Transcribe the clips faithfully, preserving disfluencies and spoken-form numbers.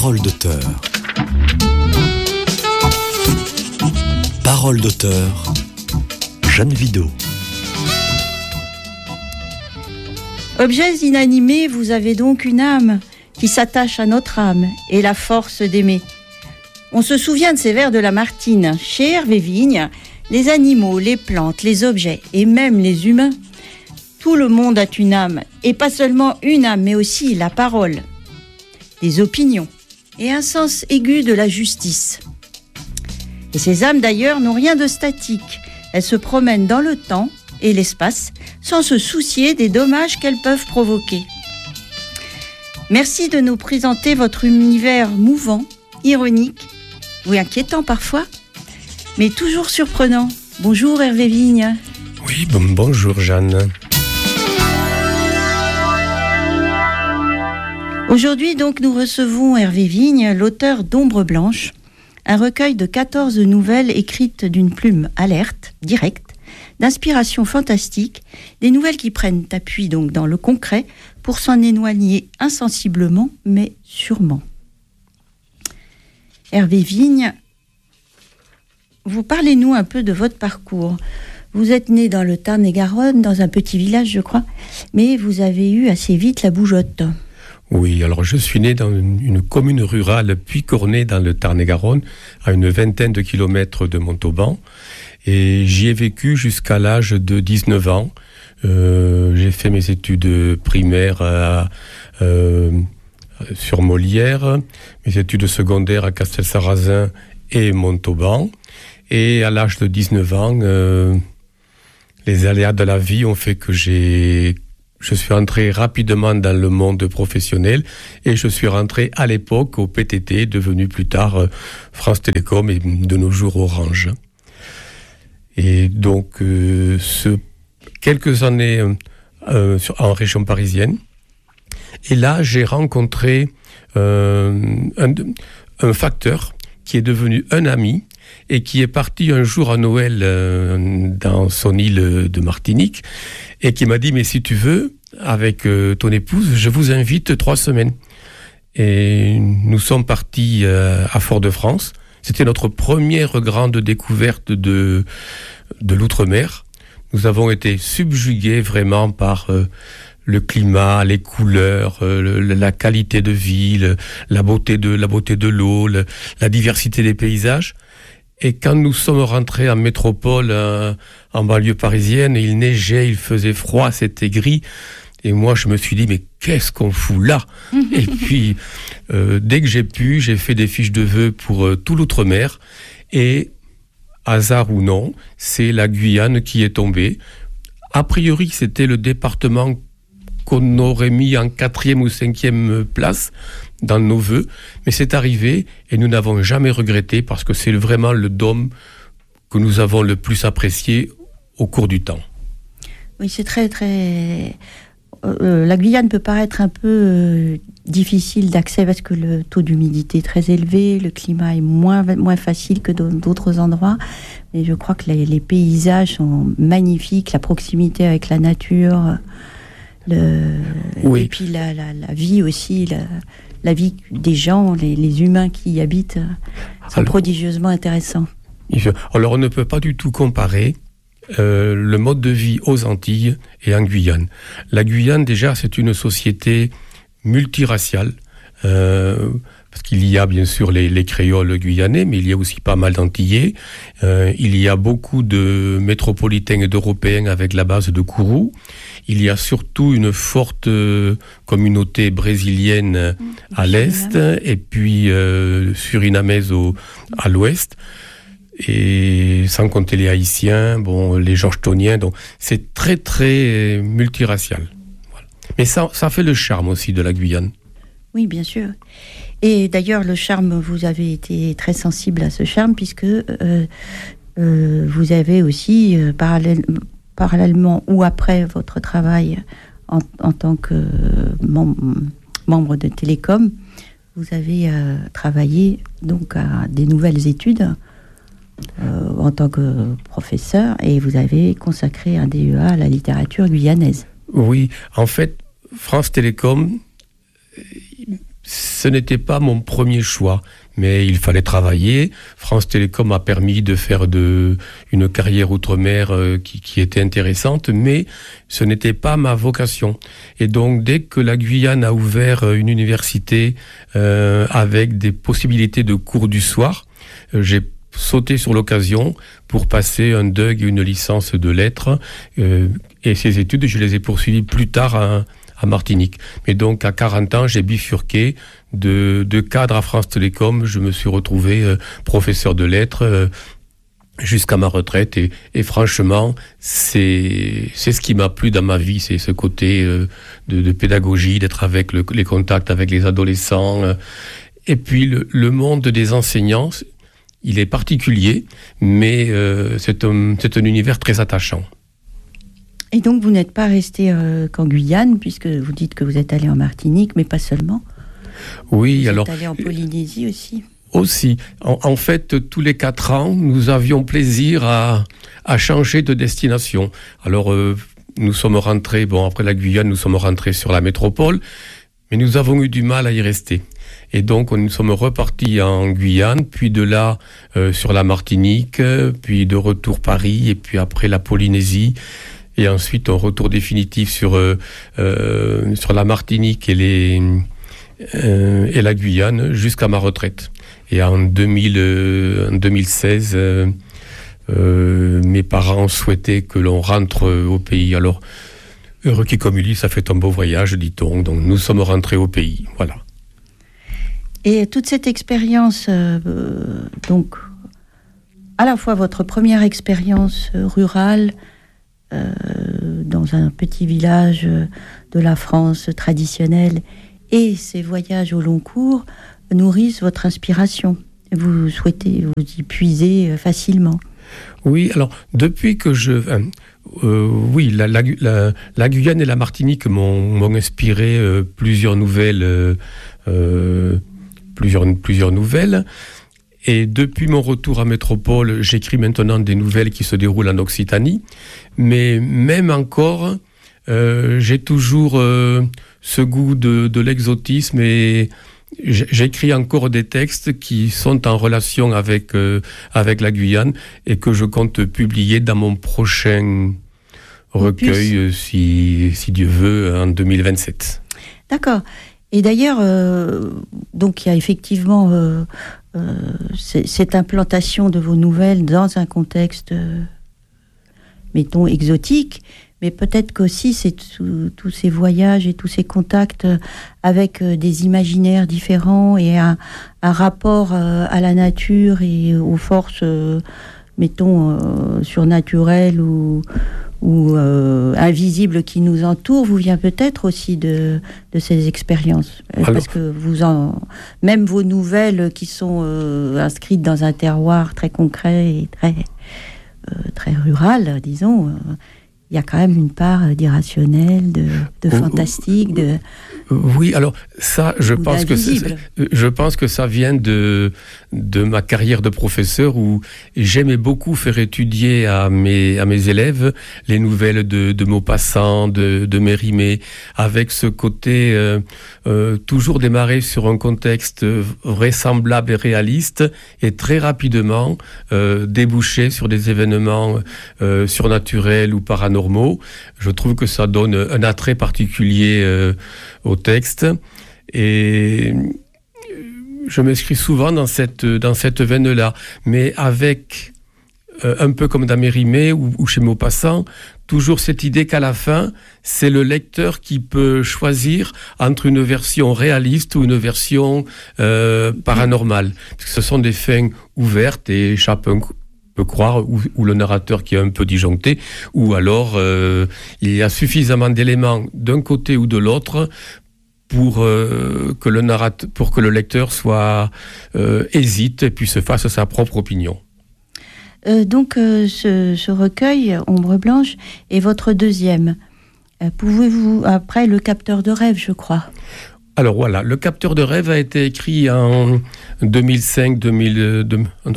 Parole d'auteur. Parole d'auteur. Jeanne Vidot. Objets inanimés, vous avez donc une âme qui s'attache à notre âme et la force d'aimer. On se souvient de ces vers de Lamartine. Chez Hervé Vigne, les animaux, les plantes, les objets et même les humains, tout le monde a une âme, et pas seulement une âme, mais aussi la parole, des opinions et un sens aigu de la justice. Et ces âmes d'ailleurs n'ont rien de statique. Elles se promènent dans le temps et l'espace sans se soucier des dommages qu'elles peuvent provoquer. Merci de nous présenter votre univers mouvant, ironique ou inquiétant parfois, mais toujours surprenant. Bonjour Hervé Vigne. Oui, bon, bonjour Jeanne. Aujourd'hui donc nous recevons Hervé Vigne, l'auteur d'Ombre Blanche, un recueil de quatorze nouvelles écrites d'une plume alerte, directe, d'inspiration fantastique, des nouvelles qui prennent appui donc dans le concret pour s'en éloigner insensiblement mais sûrement. Hervé Vigne, vous parlez-nous un peu de votre parcours. Vous êtes né dans le Tarn-et-Garonne, dans un petit village je crois, mais vous avez eu assez vite la bougeotte. Oui, alors je suis né dans une, une commune rurale Puy-Cornay dans le Tarn-et-Garonne, à une vingtaine de kilomètres de Montauban. Et j'y ai vécu jusqu'à l'âge de dix-neuf ans. Euh, j'ai fait mes études primaires à, euh, sur Molière, mes études secondaires à Castelsarrasin et Montauban. Et à l'âge de dix-neuf ans, euh, les aléas de la vie ont fait que j'ai... Je suis rentré rapidement dans le monde professionnel et je suis rentré à l'époque au P T T, devenu plus tard euh, France Télécom et de nos jours Orange. Et donc, euh, ce, quelques années euh, sur, en région parisienne. Et là, j'ai rencontré euh, un, un facteur qui est devenu un ami et qui est parti un jour à Noël euh, dans son île de Martinique et qui m'a dit « Mais si tu veux, avec euh, ton épouse, je vous invite trois semaines. » Et nous sommes partis euh, à Fort-de-France. C'était notre première grande découverte de, de l'outre-mer. Nous avons été subjugués vraiment par euh, le climat, les couleurs, euh, le, la qualité de vie, le, la beauté de, la beauté de l'eau, le, la diversité des paysages. Et quand nous sommes rentrés en métropole, euh, en banlieue parisienne, il neigeait, il faisait froid, c'était gris. Et moi, je me suis dit, mais qu'est-ce qu'on fout là ? Et puis, euh, dès que j'ai pu, j'ai fait des fiches de vœux pour euh, tout l'outre-mer. Et, hasard ou non, c'est la Guyane qui est tombée. A priori, c'était le département qu'on aurait mis en quatrième ou cinquième place dans nos vœux. Mais c'est arrivé et nous n'avons jamais regretté parce que c'est vraiment le dôme que nous avons le plus apprécié au cours du temps. Oui, c'est très, très... Euh, la Guyane peut paraître un peu euh, difficile d'accès parce que le taux d'humidité est très élevé, le climat est moins, moins facile que dans d'autres endroits. Mais je crois que les, les paysages sont magnifiques, la proximité avec la nature, le, oui. et puis la, la, la vie aussi, la, la vie des gens, les, les humains qui y habitent sont alors, prodigieusement intéressants. Alors on ne peut pas du tout comparer Euh, le mode de vie aux Antilles et en Guyane. La Guyane, déjà, c'est une société multiraciale, euh, parce qu'il y a bien sûr les, les créoles guyanais, mais il y a aussi pas mal d'Antillais. Euh, il y a beaucoup de métropolitains et d'Européens avec la base de Kourou. Il y a surtout une forte euh, communauté brésilienne mmh, à l'est, Suriname. Et puis euh, surinamaise au, à l'ouest. Et sans compter les Haïtiens, bon, les Georgetoniens, donc c'est très très multiracial. Voilà. Mais ça, ça fait le charme aussi de la Guyane. Oui, bien sûr. Et d'ailleurs, le charme, vous avez été très sensible à ce charme puisque euh, euh, vous avez aussi, euh, parallèle, parallèlement ou après votre travail en, en tant que mem- membre de Télécom, vous avez euh, travaillé donc à des nouvelles études. Euh, en tant que professeur, et vous avez consacré un D E A à la littérature guyanaise. Oui, en fait, France Télécom ce n'était pas mon premier choix. Mais il fallait travailler. France Télécom a permis de faire de, une carrière outre-mer euh, qui, qui était intéressante, mais ce n'était pas ma vocation. Et donc, dès que la Guyane a ouvert une université euh, avec des possibilités de cours du soir, euh, j'ai sauté sur l'occasion pour passer un D U G et une licence de lettres. Euh, et ces études, je les ai poursuivies plus tard à, à Martinique. Mais donc, à quarante ans, j'ai bifurqué. De, de cadre à France Télécom, je me suis retrouvé euh, professeur de lettres euh, jusqu'à ma retraite. Et, et franchement, c'est, c'est ce qui m'a plu dans ma vie, c'est ce côté euh, de, de pédagogie, d'être avec le, les contacts avec les adolescents. Euh. Et puis, le, le monde des enseignants, il est particulier, mais euh, c'est, un, c'est un univers très attachant. Et donc, vous n'êtes pas resté euh, qu'en Guyane, puisque vous dites que vous êtes allé en Martinique, mais pas seulement. Oui, vous alors... Vous êtes allé en Polynésie aussi. Aussi. En, en fait, tous les quatre ans, nous avions plaisir à, à changer de destination. Alors, euh, nous sommes rentrés, bon, après la Guyane, nous sommes rentrés sur la métropole, mais nous avons eu du mal à y rester. Et donc, nous sommes repartis en Guyane, puis de là, euh, sur la Martinique, puis de retour Paris, et puis après la Polynésie. Et ensuite, un retour définitif sur, euh, euh, sur la Martinique et les... Euh, et la Guyane jusqu'à ma retraite. Et en, deux mille, euh, en deux mille seize, euh, euh, mes parents souhaitaient que l'on rentre au pays. Alors, heureux qui comme il dit, ça fait un beau voyage, dit-on. Donc, nous sommes rentrés au pays. Voilà. Et toute cette expérience, euh, donc, à la fois votre première expérience rurale, euh, dans un petit village de la France traditionnelle, et ces voyages au long cours nourrissent votre inspiration. Vous souhaitez vous y puiser facilement. Oui, alors, depuis que je... Euh, euh, oui, la, la, la, la Guyane et la Martinique m'ont, m'ont inspiré euh, plusieurs nouvelles... Euh, euh, plusieurs, plusieurs nouvelles. Et depuis mon retour à Métropole, j'écris maintenant des nouvelles qui se déroulent en Occitanie. Mais même encore, euh, j'ai toujours... Euh, ce goût de, de l'exotisme, et j'écris encore des textes qui sont en relation avec, euh, avec la Guyane et que je compte publier dans mon prochain recueil, si, si Dieu veut, en deux mille vingt-sept. D'accord. Et d'ailleurs, euh, donc il y a effectivement euh, euh, cette implantation de vos nouvelles dans un contexte, euh, mettons, exotique. Mais peut-être qu'aussi, c'est tous ces voyages et tous ces contacts avec des imaginaires différents et un, un rapport à la nature et aux forces, mettons, surnaturelles ou, ou euh, invisibles qui nous entourent, vous vient peut-être aussi de, de ces expériences. Alors, parce que vous en, même vos nouvelles qui sont euh, inscrites dans un terroir très concret et très, euh, très rural, disons... Euh, il y a quand même une part d'irrationnel, de, de fantastique, de... Oui, alors ça, je pense que c'est, je pense que ça vient de de ma carrière de professeur où j'aimais beaucoup faire étudier à mes à mes élèves les nouvelles de de Maupassant, de de Mérimée, avec ce côté euh, euh, toujours démarrer sur un contexte vraisemblable et réaliste, et très rapidement euh, déboucher sur des événements euh, surnaturels ou paranormaux. Je trouve que ça donne un attrait particulier euh, au texte, et je m'inscris souvent dans cette, dans cette veine-là, mais avec, euh, un peu comme dans Mérimée ou, ou chez Maupassant, toujours cette idée qu'à la fin, c'est le lecteur qui peut choisir entre une version réaliste ou une version euh, paranormale. Parce que ce sont des fins ouvertes et chacun peut croire, ou, ou le narrateur qui est un peu disjoncté, ou alors euh, il y a suffisamment d'éléments d'un côté ou de l'autre pour, euh, que, le narrateur, pour que le lecteur soit euh, hésite et puis se fasse sa propre opinion. Euh, donc euh, ce, ce recueil, Ombre Blanche, est votre deuxième. Euh, pouvez-vous, après Le Capteur de rêve, je crois. Alors voilà, Le Capteur de rêve a été écrit en deux mille cinq deux mille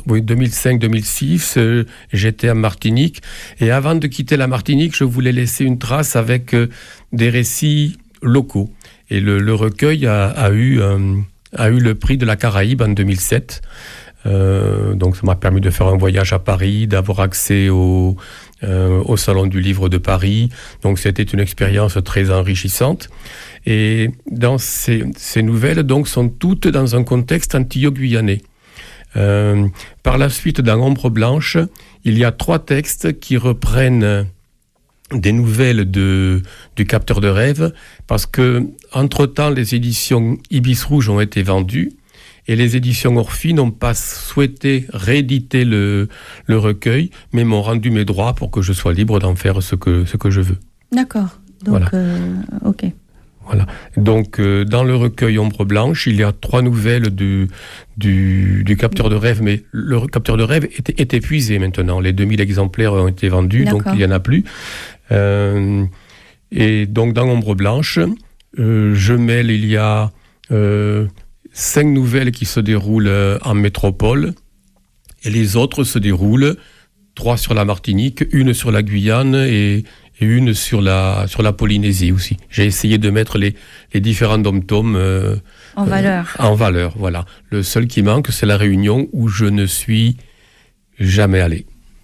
six. Euh, j'étais à Martinique. Et avant de quitter la Martinique, je voulais laisser une trace avec euh, des récits locaux. Et le, le recueil a, a, eu, euh, a eu le prix de la Caraïbe en deux mille sept. Euh, donc ça m'a permis de faire un voyage à Paris, d'avoir accès au, euh, au Salon du Livre de Paris. Donc c'était une expérience très enrichissante. Et dans ces, ces nouvelles donc, sont toutes dans un contexte antillais-guyanais. Euh, par la suite, dans Ombre Blanche, il y a trois textes qui reprennent des nouvelles de, du Capteur de rêve, parce que entre-temps, les éditions Ibis Rouge ont été vendues, et les éditions Orphi n'ont pas souhaité rééditer le, le recueil, mais m'ont rendu mes droits pour que je sois libre d'en faire ce que, ce que je veux. D'accord. Donc, voilà. Euh, ok. Voilà. Donc, euh, dans le recueil Ombre Blanche, il y a trois nouvelles du, du, du Capteur de rêve, mais le Capteur de rêve est, est épuisé maintenant. Les deux mille exemplaires ont été vendus, D'accord. donc il n'y en a plus. Euh, et donc, dans Ombre Blanche, euh, je mêle, il y a euh, cinq nouvelles qui se déroulent en métropole, et les autres se déroulent, trois sur la Martinique, une sur la Guyane et... et une sur la, sur la Polynésie aussi. J'ai essayé de mettre les, les différents dom-toms euh, en valeur. Euh, en valeur, voilà. Le seul qui manque, c'est la Réunion, où je ne suis jamais allé.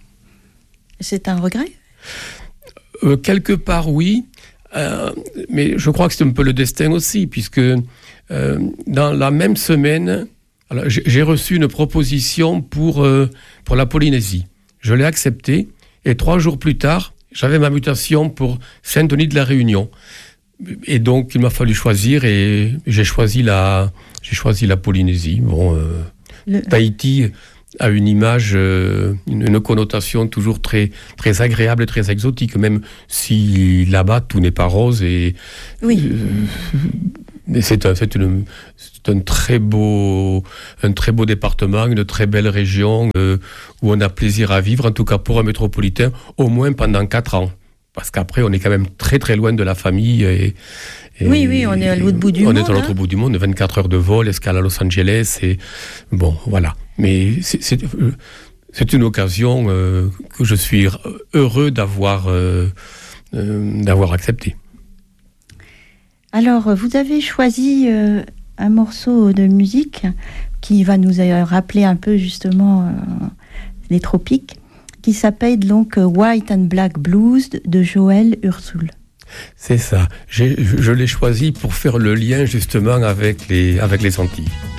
C'est un regret ? euh, Quelque part, oui. Euh, mais je crois que c'est un peu le destin aussi, puisque euh, dans la même semaine, alors, j'ai, j'ai reçu une proposition pour, euh, pour la Polynésie. Je l'ai acceptée, et trois jours plus tard, j'avais ma mutation pour Saint-Denis de la Réunion. Et donc, il m'a fallu choisir et j'ai choisi la, j'ai choisi la Polynésie. Bon, euh, Le... Tahiti a une image, euh, une, une connotation toujours très, très agréable et très exotique, même si là-bas, tout n'est pas rose. Et, oui. Euh, mais c'est un, c'est, une, c'est un, très beau, un très beau département, une très belle région euh, où on a plaisir à vivre, en tout cas pour un métropolitain, au moins pendant quatre ans. Parce qu'après, on est quand même très très loin de la famille. Et, et oui, oui, on est à l'autre bout du on monde. On est à l'autre hein. bout du monde, vingt-quatre heures de vol, escale à Los Angeles. Et, bon, voilà. Mais c'est, c'est, c'est une occasion euh, que je suis heureux d'avoir, euh, euh, d'avoir acceptée. Alors, vous avez choisi euh, un morceau de musique qui va nous rappeler un peu justement euh, les tropiques, qui s'appelle donc White and Black Blues de Joël Ursule. C'est ça. J'ai, je l'ai choisi pour faire le lien justement avec les, avec les Antilles.